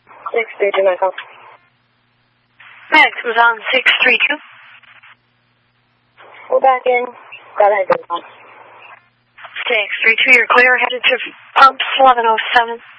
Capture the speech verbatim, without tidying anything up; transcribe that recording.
six three two, Michael. Max was on six three two. Go back in. Got ahead, go on. six three two, you're clear, headed to pumps eleven oh seven.